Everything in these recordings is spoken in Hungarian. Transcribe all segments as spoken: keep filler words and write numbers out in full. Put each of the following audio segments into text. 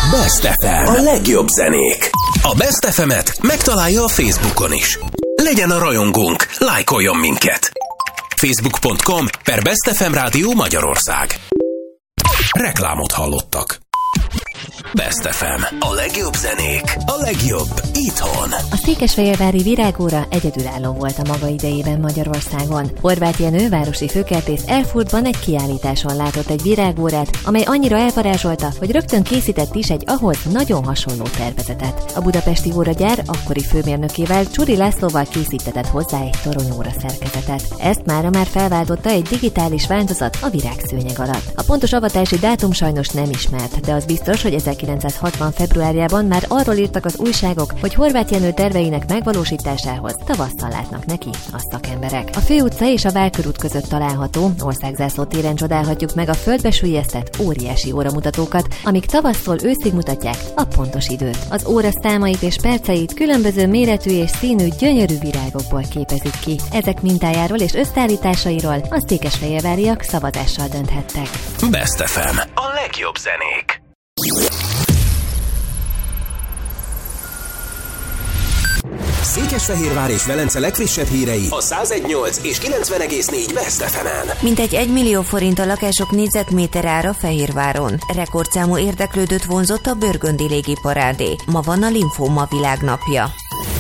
Best ef em. A legjobb zenék. A Best ef emet megtalálja a Facebookon is. Legyen a rajongónk, lájkoljon minket. facebook pont com per Best ef em Rádió Magyarország. Reklámot hallottak. Best ef em. A legjobb zenék. A legjobb itthon. A székesfehérvári virágóra egyedülálló volt a maga idejében Magyarországon. Horváth Jenő, városi főkertész Erfurtban egy kiállításon látott egy virágórát, amely annyira elvarázsolta, hogy rögtön készített is egy ahhoz nagyon hasonló tervezetet. A budapesti óragyár akkori főmérnökével, Csuri Lászlóval készítetett hozzá egy toronyóra szerkezetet. Ezt mára már felváltotta egy digitális változat a virágszőnyeg alatt. A pontos avatási dátum sajnos nem ismert, de az biztos, hogy ezerkilencszázhatvan februárjában már arról írtak az újságok, hogy Horváth Jenő terveinek megvalósításához tavasszal látnak neki a szakemberek. A főutca és a Várkörút között található Országzászló téren csodálhatjuk meg a földbe süllyesztett óriási óramutatókat, amik tavasszól őszig mutatják a pontos időt. Az óra számait és perceit különböző méretű és színű gyönyörű virágokból képezik ki. Ezek mintájáról és összeállításairól a székesfehérváriak szavazással dönthettek. Best ef em. A legjobb zenék. Székesfehérvár és Velence legfrissebb hírei a száz egy nyolc és kilencven egész négy Best ef emen. Mintegy egy millió forint a lakások négyzetméter ára Fehérváron. Rekordszámú érdeklődőt vonzott a Bőrgöndi légiparádé. Ma van a Linfóma világnapja.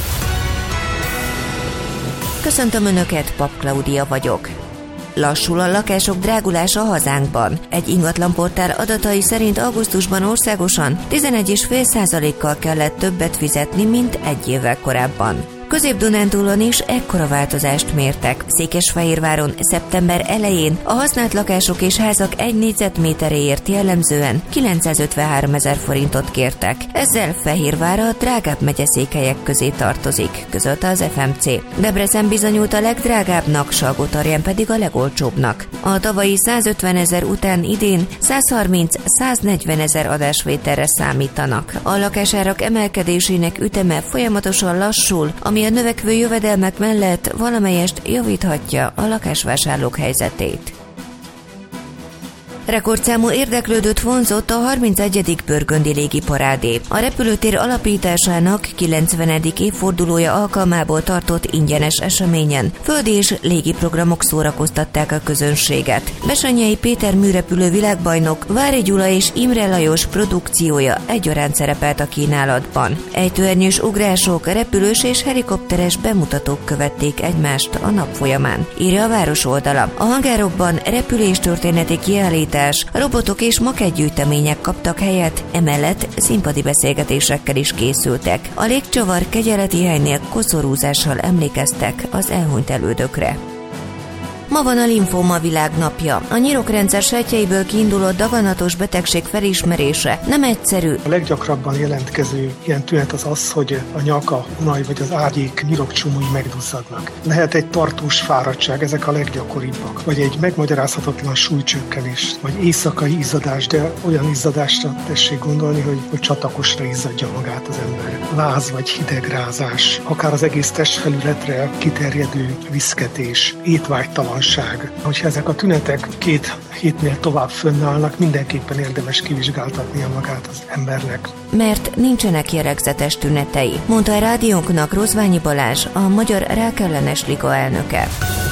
Köszöntöm Önöket, Pap Klaudia vagyok. Lassul a lakások drágulása hazánkban. Egy ingatlanportál adatai szerint augusztusban országosan tizenegy egész öt százalékkal kellett többet fizetni, mint egy évvel korábban. Közép-Dunántúlon is ekkora változást mértek. Székesfehérváron szeptember elején a használt lakások és házak egy négyzetméteréért jellemzően kilencszázötvenhárom ezer forintot kértek. Ezzel Fehérvár a drágább megyeszékhelyek közé tartozik, közölte az ef em cé. Debrecen bizonyult a legdrágábbnak, Salgótarján pedig a legolcsóbbnak. A tavalyi százötven ezer után idén százharminc-száznegyven ezer adásvételre számítanak. A lakásárak emelkedésének üteme folyamatosan lassul, ami a növekvő jövedelmek mellett valamelyest javíthatja a lakásvásárlók helyzetét. Rekordszámú érdeklődőt vonzott a harmincegyedik Bőrgöndi légiparádé. A repülőtér alapításának kilencvenedik évfordulója alkalmából tartott ingyenes eseményen földi és légiprogramok szórakoztatták a közönséget. Besenyei Péter műrepülő világbajnok, Vári Gyula és Imre Lajos produkciója egyaránt szerepelt a kínálatban. Ejtőernyős ugrások, repülős és helikopteres bemutatók követték egymást a nap folyamán, írja a város oldala. A hangárokban repüléstörténeti kiállítás, robotok és makettgyűjtemények kaptak helyet, emellett színpadi beszélgetésekkel is készültek. A légcsavar kegyeleti helynél koszorúzással emlékeztek az elhunyt elődökre. Ma van a Linfóma világnapja. A nyirokrendszer sejtjeiből kiinduló daganatos betegség felismerése nem egyszerű. A leggyakrabban jelentkező ilyen tünet az az, hogy a nyak, a hunaj vagy az ágyék nyirokcsomói megduzzadnak. Lehet egy tartós fáradtság, ezek a leggyakoribbak. Vagy egy megmagyarázhatatlan súlycsökkenés, vagy éjszakai izzadás, de olyan izzadásra tessék gondolni, hogy, hogy csatakosra izzadja magát az ember. Láz vagy hidegrázás, akár az egész testfelületre kiterjedő viszketés, étvágytalan. Hogyha ezek a tünetek két hétnél tovább fönnállnak, mindenképpen érdemes kivizsgáltatnia magát az embernek. Mert nincsenek jellegzetes tünetei, mondta a rádiónknak Rozványi Balázs, a Magyar Rákellenes Liga elnöke.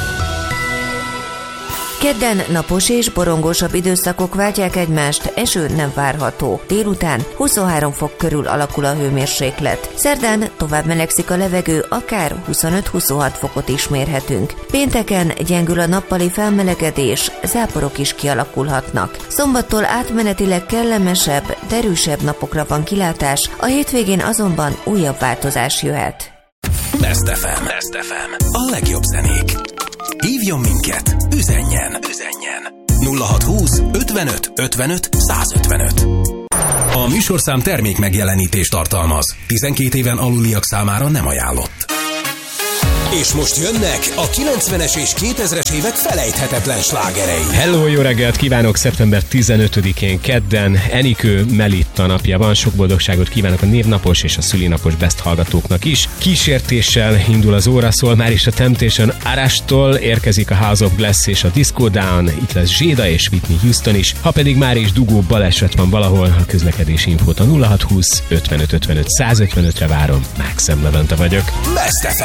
Kedden napos és borongosabb időszakok váltják egymást, eső nem várható. Délután huszonhárom fok körül alakul a hőmérséklet. Szerdán tovább melegszik a levegő, akár huszonöt-huszonhat fokot is mérhetünk. Pénteken gyengül a nappali felmelegedés, záporok is kialakulhatnak. Szombattól átmenetileg kellemesebb, derűsebb napokra van kilátás, a hétvégén azonban újabb változás jöhet. Best ef em. Best ef em. A legjobb zenék. Hívjon minket, üzenjen, üzenjen. nulla hat húsz ötvenöt ötvenöt százötvenöt. A műsorszám termék megjelenítést tartalmaz. tizenkét éven aluliak számára nem ajánlott. És most jönnek a kilencvenes és kétezres évek felejthetetlen slágerei. Hello, jó reggelt kívánok! szeptember tizenötödikén kedden Enikő Melitta napja van. Sok boldogságot kívánok a névnapos és a szülinapos best hallgatóknak is. Kísértéssel indul az óra, szól már is a Temptation Arastól, érkezik a House of Glass és a Disco Down, itt lesz Zséda és Whitney Houston is. Ha pedig már is dugó baleset van valahol, a közlekedési infót a nulla hat húsz ötvenöt ötvenöt százötvenötre várom. Mákszem Levente vagyok. Best ef